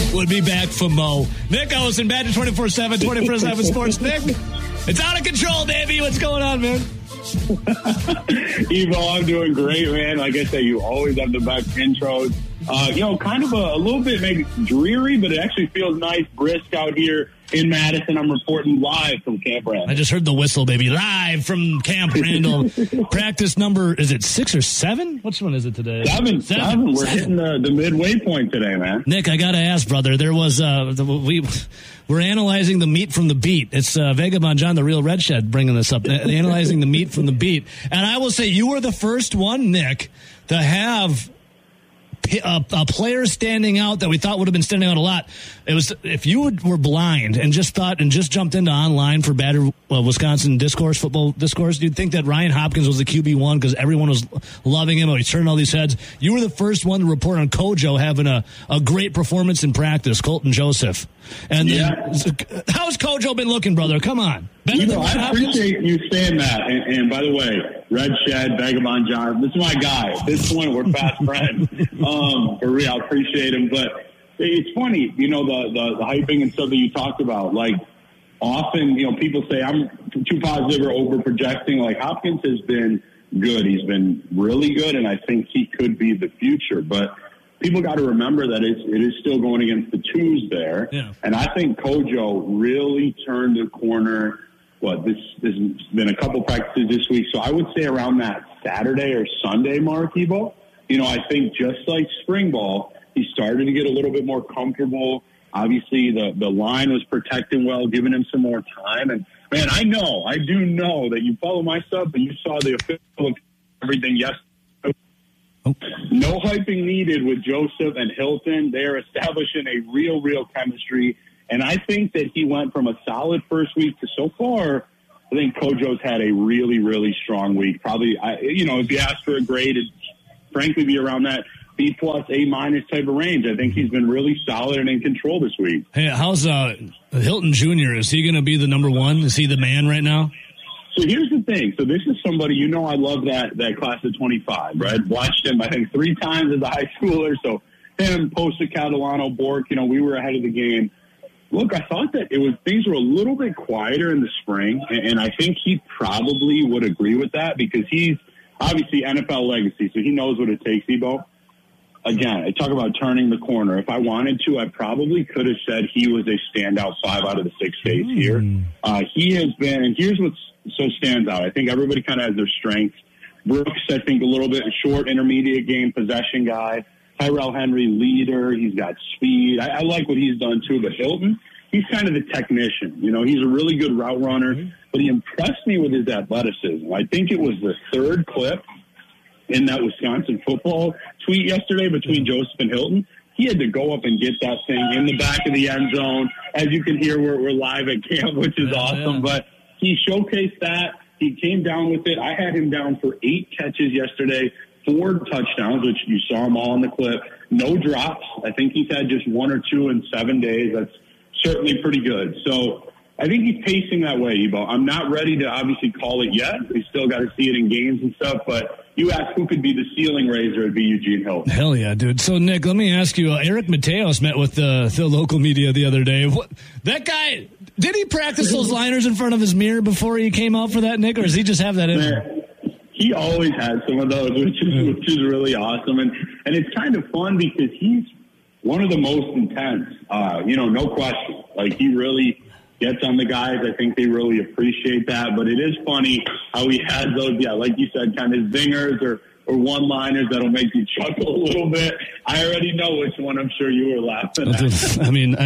would be back from Mo. Nick Ellison, Badger 24/7, 24/7 Sports. Nick, it's out of control, baby. What's going on, man? Evo, I'm doing great, man. Like I say, you always have the best intros. Kind of a little bit maybe dreary, but it actually feels nice, brisk out here in Madison. I'm reporting live from Camp Randall. I just heard the whistle, baby. Live from Camp Randall. Practice number, is it 6 or 7? Which one is it today? Seven. We're hitting the midway point today, man. Nick, I got to ask, brother. There was, we're analyzing the meat from the beat. It's Vagabond John, the real Red Shed, bringing this up. Analyzing the meat from the beat. And I will say, you were the first one, Nick, to have a player standing out that we thought would have been standing out a lot. It was if you were blind and just jumped into online for Badger Wisconsin football discourse, you'd think that Ryan Hopkins was the QB1 because everyone was loving him. He's turning all these heads. You were the first one to report on Kojo having a great performance in practice, Colton Joseph. And how's Kojo been looking, brother? Come on. I appreciate you saying that. And by the way, Red Shed, Vagabond John, this is my guy. At this point, we're fast friends. For real, I appreciate him. But it's funny, the hyping and stuff that you talked about. Like, often, people say I'm too positive or over projecting. Like, Hopkins has been good. He's been really good, and I think he could be the future. But people got to remember that it is still going against the twos there. Yeah. And I think Kojo really turned the corner. This has been a couple practices this week. So I would say around that Saturday or Sunday mark, Evo. I think just like spring ball, he started to get a little bit more comfortable. Obviously, the line was protecting well, giving him some more time. And, man, I do know that you follow my stuff and you saw the official everything yesterday. No hyping needed with Joseph and Hilton. They're establishing a real chemistry. And I think that he went from a solid first week to so far, I think Kojo's had a really strong week. Probably, if you ask for a grade, it'd frankly be around that B+, A- type of range. I think he's been really solid and in control this week. Hey, how's Hilton Jr.? Is he going to be the number one? Is he the man right now? So here's the thing. So this is somebody, I love that class of 25, right? Watched him, I think, 3 times as a high schooler. So him, Posta, Catalano, Bork, we were ahead of the game. Look, I thought that things were a little bit quieter in the spring, and I think he probably would agree with that because he's obviously NFL legacy, so he knows what it takes, Ebo. Again, I talk about turning the corner. If I wanted to, I probably could have said he was a standout 5 out of the 6 days here. He has been, and here's what so stands out. I think everybody kind of has their strengths. Brooks, I think, a little bit short, intermediate game, possession guy. Tyrell Henry, leader. He's got speed. I like what he's done, too. But Hilton, he's kind of the technician. He's a really good route runner. But he impressed me with his athleticism. I think it was the 3rd clip in that Wisconsin football tweet yesterday between Joseph and Hilton. He had to go up and get that thing in the back of the end zone. As you can hear, we're live at camp, which is awesome. Yeah. But he showcased that. He came down with it. I had him down for 8 catches yesterday, 4 touchdowns, which you saw them all in the clip. No drops. I think he's had just 1 or 2 in 7 days. That's certainly pretty good. So I think he's pacing that way, Evo. I'm not ready to obviously call it yet. We still got to see it in games and stuff. But you ask who could be the ceiling raiser, it'd be Eugene Hilton. Hell yeah, dude. So, Nick, let me ask you, Eric Mateos met with the local media the other day. That guy, did he practice those liners in front of his mirror before he came out for that, Nick, or does he just have that in him? He always has some of those, which is really awesome. And it's kind of fun because he's one of the most intense, no question. Like, he really gets on the guys. I think they really appreciate that. But it is funny how he has those, like you said, kind of zingers or one-liners that'll make you chuckle a little bit. I already know which one I'm sure you were laughing at. I mean,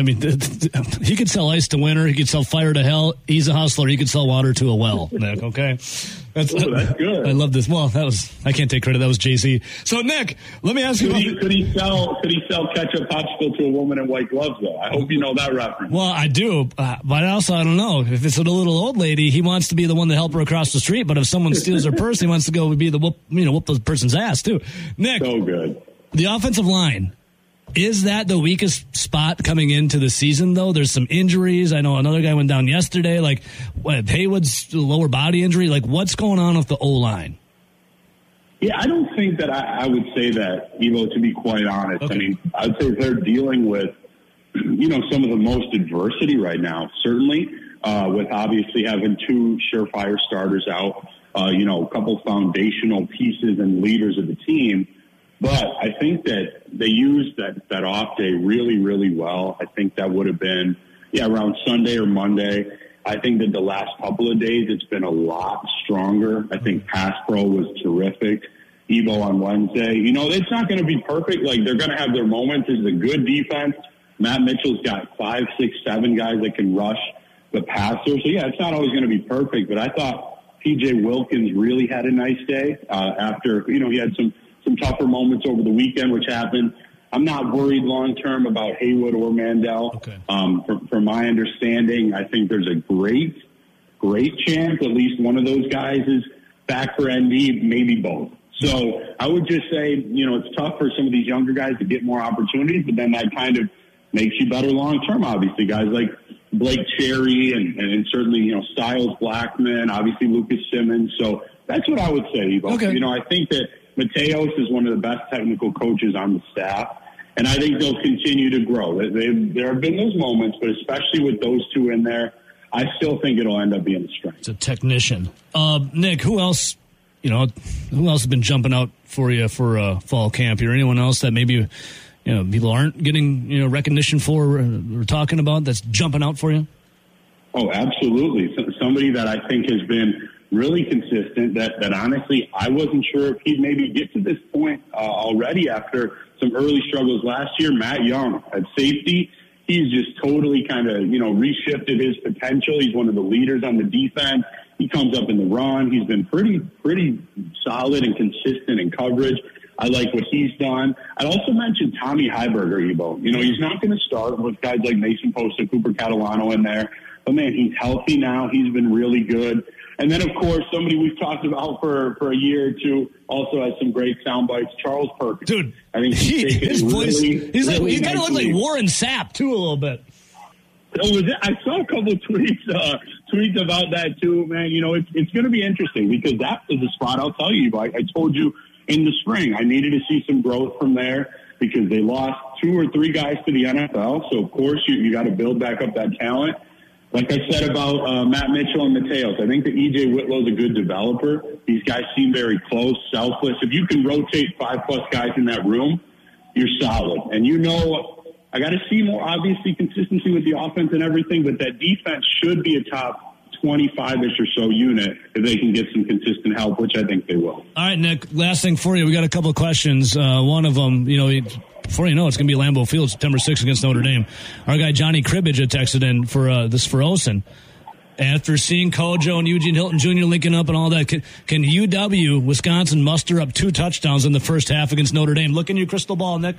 he could sell ice to winter. He could sell fire to hell. He's a hustler. He could sell water to a well, Nick, okay? That's good. I love this. Well, I can't take credit. That was JC. So, Nick, let me ask you. Could he sell ketchup popsicle to a woman in white gloves, though? I hope you know that reference. Well, I do, but also I don't know. If it's a little old lady, he wants to be the one to help her across the street, but if someone steals her purse, he wants to go be the whoop the person's ass, too. Nick. So good. The offensive line. Is that the weakest spot coming into the season, though? There's some injuries. I know another guy went down yesterday. Like, Haywood's lower body injury. Like, what's going on with the O-line? Yeah, I don't think that I would say that, Evo, to be quite honest. Okay. I mean, I'd say they're dealing with some of the most adversity right now, certainly, with obviously having two surefire starters out, a couple foundational pieces and leaders of the team. But I think that they used that off day really, really well. I think that would have been, around Sunday or Monday. I think that the last couple of days it's been a lot stronger. I think pass pro was terrific. Evo on Wednesday. It's not going to be perfect. Like, they're going to have their moments. This is a good defense. Matt Mitchell's got 5, 6, 7 guys that can rush the passer. So, it's not always going to be perfect. But I thought P.J. Wilkins really had a nice day after, he had some tougher moments over the weekend, which happened. I'm not worried long-term about Haywood or Mandel. Okay. From my understanding, I think there's a great chance at least one of those guys is back for ND, maybe both. So I would just say, it's tough for some of these younger guys to get more opportunities, but then that kind of makes you better long-term, obviously. Guys like Blake Cherry and certainly, Styles Blackman, obviously Lucas Simmons. So that's what I would say, Evo. Okay. I think that Mateos is one of the best technical coaches on the staff, and I think they'll continue to grow. There have been those moments, but especially with those two in there, I still think it'll end up being a strength. It's a technician. Nick, who else has been jumping out for you for fall camp here? Anyone else that maybe people aren't getting recognition for or talking about that's jumping out for you? Oh, absolutely. Somebody that I think has been really consistent that honestly I wasn't sure if he'd maybe get to this point already after some early struggles last year. Matt Young at safety. He's just totally kind of, reshifted his potential. He's one of the leaders on the defense. He comes up in the run. He's been pretty solid and consistent in coverage. I like what he's done. I'd also mention Tommy Heiberger, Evo. He's not going to start with guys like Mason Posta, Cooper Catalano in there. But, man, he's healthy now. He's been really good. And then, of course, somebody we've talked about for a year or two also has some great sound bites, Charles Perkins. Dude, I think his voice, he's kind of look like Warren Sapp, too, a little bit. I saw a couple of tweets about that, too, man. It's going to be interesting because that is a spot, I'll tell you. I told you in the spring I needed to see some growth from there because they lost 2 or 3 guys to the NFL. So, of course, you got to build back up that talent. Like I said about Matt Mitchell and Mateos, I think that E.J. Whitlow's a good developer. These guys seem very close, selfless. If you can rotate 5+ guys in that room, you're solid. And I got to see more, obviously, consistency with the offense and everything, but that defense should be a top 25-ish or so unit if they can get some consistent help, which I think they will. All right, Nick, last thing for you. We got a couple of questions. One of them, before you know, it's going to be Lambeau Field September 6th against Notre Dame. Our guy Johnny Cribbage had texted in for this for Osen. After seeing Kojo and Eugene Hilton Jr. linking up and all that, can UW, Wisconsin, muster up 2 touchdowns in the first half against Notre Dame? Look in your crystal ball, Nick.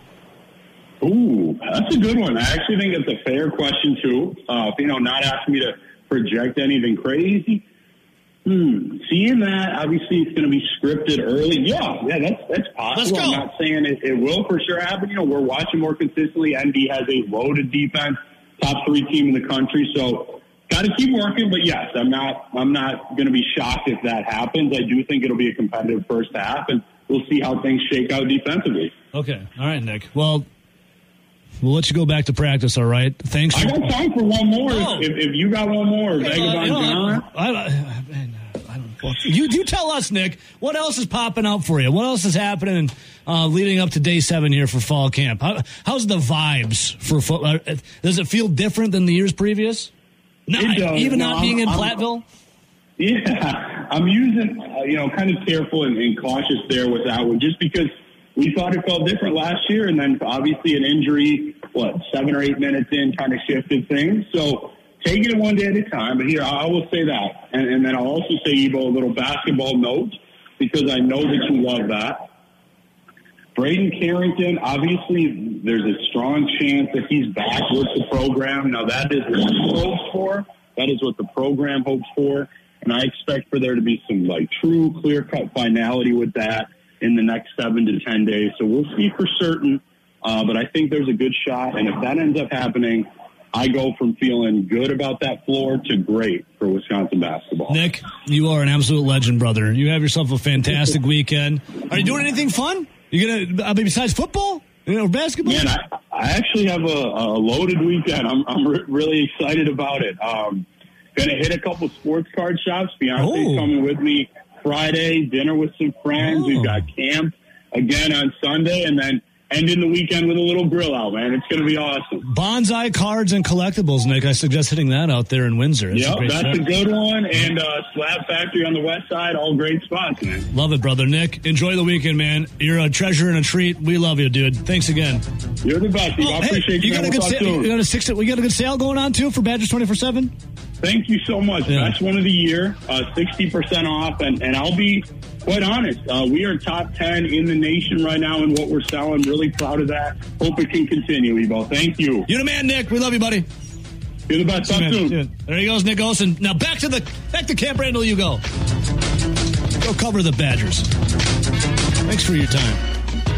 Ooh, that's a good one. I actually think it's a fair question, too. Not asking me to project anything crazy. Seeing that, obviously, it's going to be scripted early. Yeah, that's possible. I'm not saying it will for sure happen. We're watching more consistently. ND has a loaded defense, top 3 team in the country. So, got to keep working. But yes, I'm not going to be shocked if that happens. I do think it'll be a competitive first half, and we'll see how things shake out defensively. Okay, all right, Nick. Well, we'll let you go back to practice, all right? Thanks. I got time for one more. If you got one more, Vagabond John. You tell us, Nick, what else is popping out for you? What else is happening leading up to day 7 here for fall camp? How's the vibes for football? Does it feel different than the years previous? Even not being in Platteville? Yeah, I'm using, kind of careful and cautious there with that one just because we thought it felt different last year, and then obviously an injury, 7 or 8 minutes in kind of shifted things. So taking it one day at a time. But here, I will say that. And then I'll also say, Evo, a little basketball note, because I know that you love that. Braden Carrington, obviously, there's a strong chance that he's back with the program. Now, that is what he hopes for. That is what the program hopes for. And I expect for there to be some, true, clear-cut finality with that in the next 7 to 10 days. So we'll see for certain. But I think there's a good shot. And if that ends up happening, I go from feeling good about that floor to great for Wisconsin basketball. Nick, you are an absolute legend, brother. You have yourself a fantastic weekend. Are you doing anything fun? You gonna besides football? Basketball? Man, I actually have a loaded weekend. I'm really excited about it. Going to hit a couple sports card shops. Beyonce's coming with me Friday, dinner with some friends. We've got camp again on Sunday, and then ending the weekend with a little grill out, man. It's going to be awesome. Bonsai Cards and Collectibles, Nick. I suggest hitting that out there in Windsor. Yep, that's a good one. And Slab Factory on the west side, all great spots, man. Love it, brother. Nick, enjoy the weekend, man. You're a treasure and a treat. We love you, dude. Thanks again. You're the best. I appreciate you. We got a good sale going on, too, for Badgers 24/7? Thank you so much. Yeah. Best one of the year, 60% off. And I'll be quite honest, we are top 10 in the nation right now in what we're selling. Really proud of that. Hope it can continue, Ebo. Thank you. You're the man, Nick. We love you, buddy. You're the best. Talk soon. There he goes, Nick Olson. Now back to Camp Randall you go. Go cover the Badgers. Thanks for your time.